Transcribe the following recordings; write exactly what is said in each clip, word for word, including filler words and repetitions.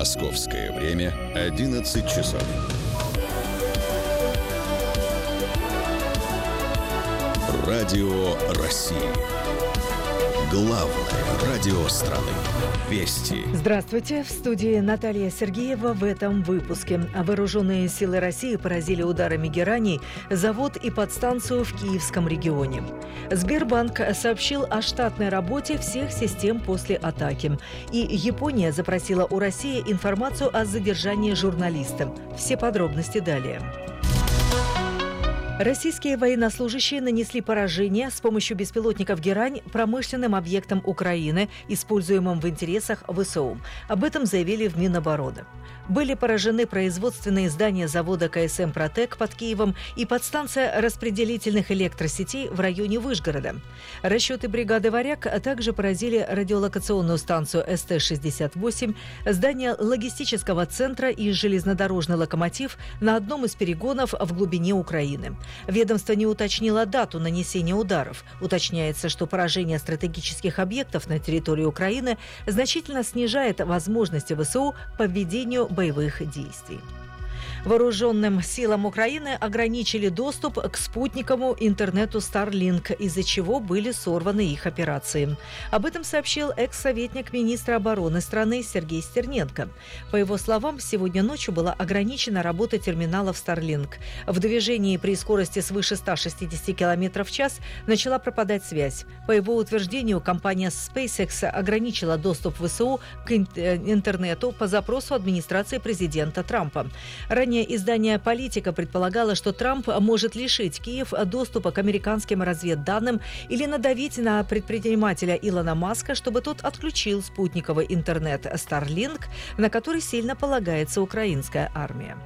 Московское время одиннадцать часов. Радио России. Главное радио страны. Вести. Здравствуйте. В студии Наталья Сергеева. В этом выпуске. Вооруженные силы России поразили ударами гераний завод и подстанцию в Киевском регионе. Сбербанк сообщил о штатной работе всех систем после атаки. И Япония запросила у России информацию о задержании журналиста. Все подробности далее. Российские военнослужащие нанесли поражение с помощью беспилотников «Герань» промышленным объектам Украины, используемым в интересах ВСУ. Об этом заявили в Минобороны. Были поражены производственные здания завода ка эс эм «Протек» под Киевом и подстанция распределительных электросетей в районе Вышгорода. Расчеты бригады «Варяг» также поразили радиолокационную станцию эс тэ шестьдесят восемь, здание логистического центра и железнодорожный локомотив на одном из перегонов в глубине Украины. Ведомство не уточнило дату нанесения ударов. Уточняется, что поражение стратегических объектов на территории Украины значительно снижает возможности ВСУ по ведению боевых действий. Вооруженным силам Украины ограничили доступ к спутниковому интернету Starlink, из-за чего были сорваны их операции. Об этом сообщил экс-советник министра обороны страны Сергей Стерненко. По его словам, сегодня ночью была ограничена работа терминалов Starlink. В движении при скорости свыше ста шестидесяти километров в час начала пропадать связь. По его утверждению, компания SpaceX ограничила доступ ВСУ к интернету по запросу администрации президента Трампа. Ранее издание «Политика» предполагало, что Трамп может лишить Киев доступа к американским разведданным или надавить на предпринимателя Илона Маска, чтобы тот отключил спутниковый интернет Starlink, на который сильно полагается украинская армия.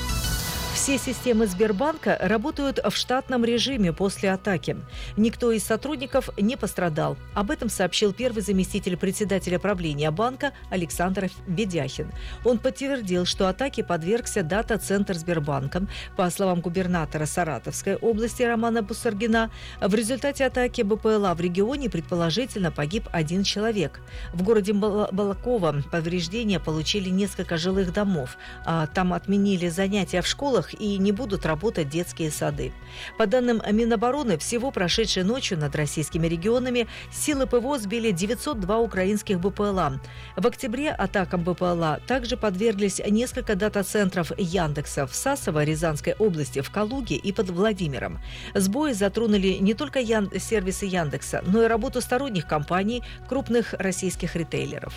Все системы Сбербанка работают в штатном режиме после атаки. Никто из сотрудников не пострадал. Об этом сообщил первый заместитель председателя правления банка Александр Ведяхин. Он подтвердил, что атаке подвергся дата-центр Сбербанка. По словам губернатора Саратовской области Романа Бусаргина, в результате атаки бэ пэ эл а в регионе предположительно погиб один человек. В городе Балаково повреждения получили несколько жилых домов. А там отменили занятия в школах и не будут работать детские сады. По данным Минобороны, всего прошедшей ночью над российскими регионами силы пэ вэ о сбили девятьсот два украинских бэ пэ эл а. В октябре атакам бэ пэ эл а также подверглись несколько дата-центров Яндекса в Сасово, Рязанской области, в Калуге и под Владимиром. Сбои затронули не только Ян... сервисы Яндекса, но и работу сторонних компаний, крупных российских ритейлеров.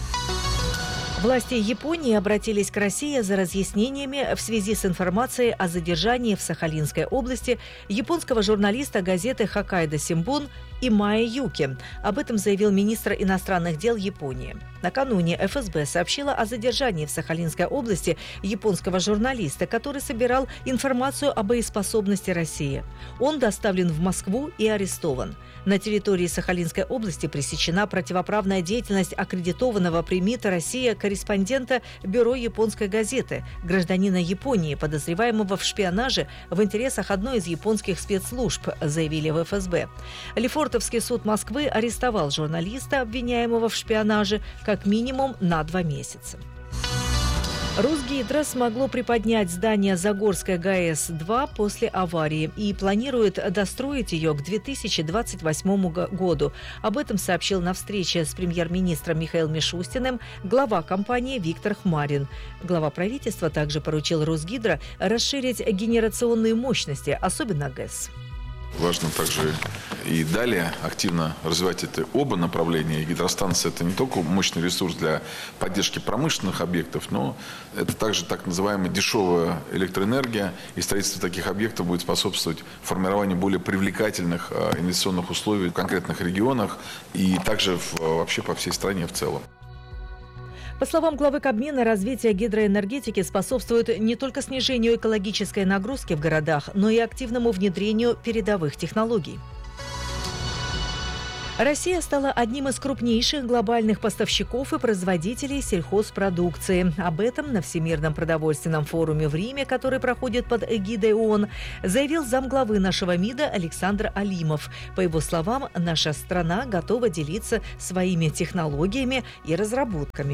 Власти Японии обратились к России за разъяснениями в связи с информацией о задержании в Сахалинской области японского журналиста газеты «Хоккайдо Симбун» Имае Юки. Об этом заявил министр иностранных дел Японии. Накануне эф эс бэ сообщила о задержании в Сахалинской области японского журналиста, который собирал информацию о боеспособности России. Он доставлен в Москву и арестован. На территории Сахалинской области пресечена противоправная деятельность аккредитованного при МИД России корреспондента бюро японской газеты, гражданина Японии, подозреваемого в шпионаже в интересах одной из японских спецслужб, заявили в эф эс бэ. Лефортовский суд Москвы арестовал журналиста, обвиняемого в шпионаже, как минимум на два месяца. Росгидро смогло приподнять здание Загорской ГАЭС два после аварии и планирует достроить ее к две тысячи двадцать восьмому году. Об этом сообщил на встрече с премьер-министром Михаилом Мишустиным глава компании Виктор Хмарин. Глава правительства также поручил Росгидро расширить генерационные мощности, особенно ГЭС. Важно также и далее активно развивать это оба направления. Гидростанция – это не только мощный ресурс для поддержки промышленных объектов, но это также так называемая дешевая электроэнергия. И строительство таких объектов будет способствовать формированию более привлекательных инвестиционных условий в конкретных регионах и также вообще по всей стране в целом. По словам главы Кабмина, развитие гидроэнергетики способствует не только снижению экологической нагрузки в городах, но и активному внедрению передовых технологий. Россия стала одним из крупнейших глобальных поставщиков и производителей сельхозпродукции. Об этом на Всемирном продовольственном форуме в Риме, который проходит под эгидой ООН, заявил замглавы нашего МИДа Александр Алимов. По его словам, наша страна готова делиться своими технологиями и разработками.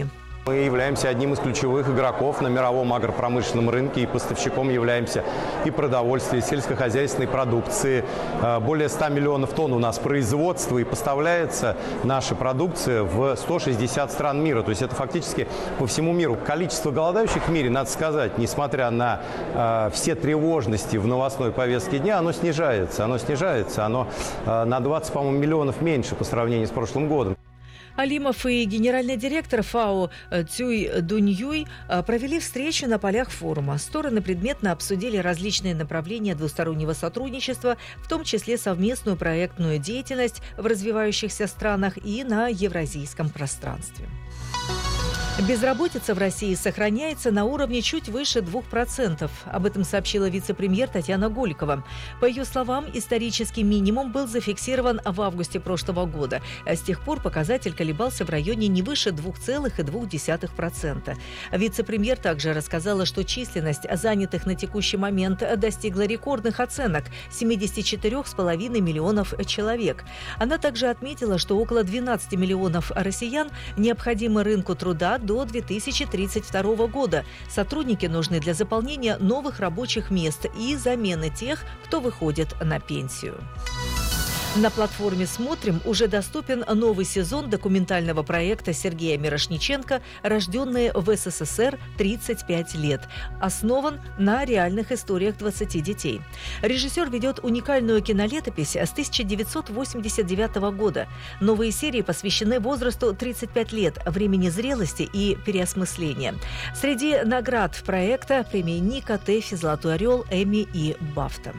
Мы являемся одним из ключевых игроков на мировом агропромышленном рынке, и поставщиком являемся и продовольствия, и сельскохозяйственной продукции. Более ста миллионов тонн у нас производства, и поставляется наша продукция в сто шестьдесят стран мира. То есть это фактически по всему миру. Количество голодающих в мире, надо сказать, несмотря на э, все тревожности в новостной повестке дня, оно снижается. Оно снижается, оно э, на двадцать, по-моему, миллионов меньше по сравнению с прошлым годом. Алимов и генеральный директор ФАО Цюй Дуньюй провели встречу на полях форума. Стороны предметно обсудили различные направления двустороннего сотрудничества, в том числе совместную проектную деятельность в развивающихся странах и на евразийском пространстве. Безработица в России сохраняется на уровне чуть выше двух процентов. Об этом сообщила вице-премьер Татьяна Голикова. По ее словам, исторический минимум был зафиксирован в августе прошлого года. А с тех пор показатель колебался в районе не выше двух целых двух десятых процента. Вице-премьер также рассказала, что численность занятых на текущий момент достигла рекордных оценок – семьдесят четыре целых пять десятых миллионов человек. Она также отметила, что около двенадцати миллионов россиян необходимы рынку труда до две тысячи тридцать второго года. Сотрудники нужны для заполнения новых рабочих мест и замены тех, кто выходит на пенсию. На платформе «Смотрим» уже доступен новый сезон документального проекта Сергея Мирошниченко «Рожденные в СССР тридцать пять лет». Основан на реальных историях двадцати детей. Режиссер ведет уникальную кинолетопись с тысяча девятьсот восемьдесят девятого года. Новые серии посвящены возрасту тридцать пять лет, времени зрелости и переосмысления. Среди наград проекта премии Ника, ТЭФИ, «Золотой орел», Эмми и Бафта.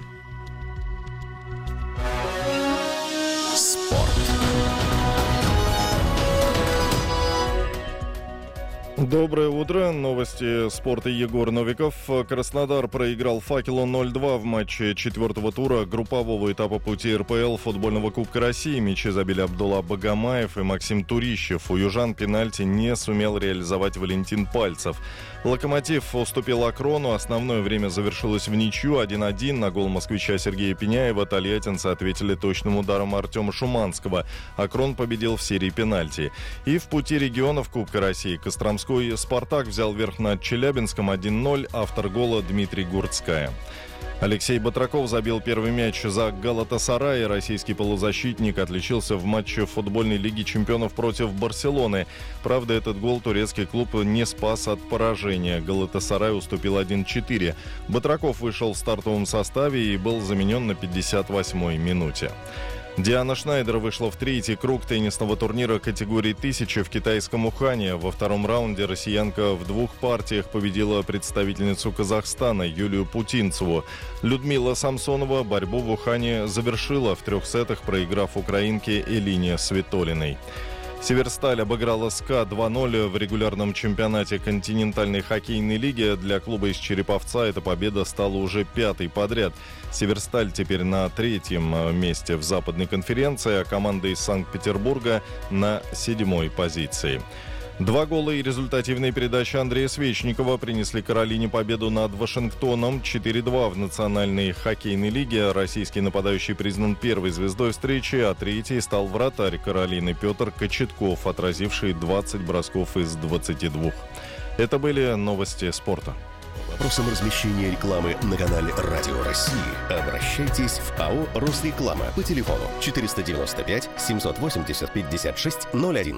Доброе утро. Новости спорта. Егор Новиков. Краснодар проиграл «Факелу» ноль два в матче четвертого тура группового этапа пути эр пэ эл футбольного Кубка России. Мячи забили Абдулла Багамаев и Максим Турищев. У южан пенальти не сумел реализовать Валентин Пальцев. «Локомотив» уступил «Акрону». Основное время завершилось в ничью один один. На гол москвича Сергея Пеняева тольяттинцы ответили точным ударом Артема Шуманского. «Акрон» победил в серии пенальти. И в пути регионов Кубка России Костромской «Спартак» взял верх над Челябинском один ноль. Автор гола Дмитрий Гурцкая. Алексей Батраков забил первый мяч за «Галатасарай». Российский полузащитник отличился в матче футбольной лиги чемпионов против Барселоны. Правда, этот гол турецкий клуб не спас от поражения. «Галатасарай» уступил один четыре. Батраков вышел в стартовом составе и был заменен на пятьдесят восьмой минуте. Диана Шнайдер вышла в третий круг теннисного турнира категории тысяча в китайском Ухане. Во втором раунде россиянка в двух партиях победила представительницу Казахстана Юлию Путинцеву. Людмила Самсонова борьбу в Ухане завершила в трех сетах, проиграв украинке Элине Светолиной. «Северсталь» обыграла «СКА» два ноль в регулярном чемпионате континентальной хоккейной лиги. Для клуба из Череповца эта победа стала уже пятой подряд. «Северсталь» теперь на третьем месте в западной конференции, а команда из Санкт-Петербурга на седьмой позиции. Два гола и результативные передачи Андрея Свечникова принесли Каролине победу над Вашингтоном четыре два в национальной хоккейной лиге. Российский нападающий признан первой звездой встречи, а третий стал вратарь Каролины Петр Кочетков, отразивший двадцать бросков из двадцати двух. Это были новости спорта. По вопросам размещения рекламы на канале «Радио России» обращайтесь в АО «Росреклама» по телефону четыреста девяносто пять семьсот восемьдесят пятьдесят шесть ноль один.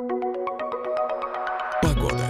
Погода.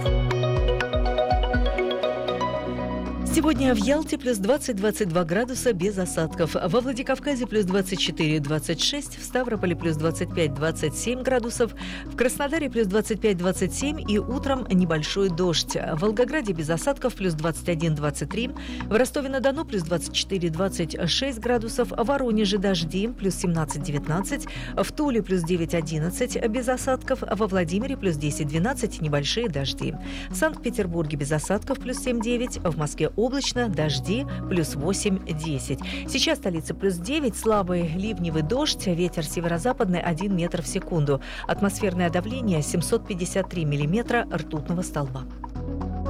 Сегодня в Ялте плюс двадцать - двадцать два градуса без осадков. Во Владикавказе плюс двадцать четыре - двадцать шесть, в Ставрополе плюс двадцать пять - двадцать семь градусов, в Краснодаре плюс двадцать пять - двадцать семь и утром небольшой дождь. В Волгограде без осадков плюс двадцать один - двадцать три, в Ростове-на-Дону плюс двадцать четыре - двадцать шесть градусов, в Воронеже дожди плюс семнадцать - девятнадцать, в Туле плюс девять - одиннадцать без осадков, во Владимире плюс десять - двенадцать небольшие дожди. В Санкт-Петербурге без осадков плюс семь - девять, в Москве облачно, дожди, плюс восемь - десять. Сейчас столица плюс девять, слабый ливневый дождь, ветер северо-западный один метр в секунду. Атмосферное давление семьсот пятьдесят три миллиметра ртутного столба.